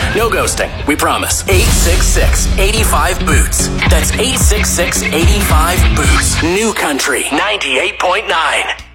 No ghosting, we promise. 866-85-BOOTS. That's 866-85-BOOTS. New Country 98.9.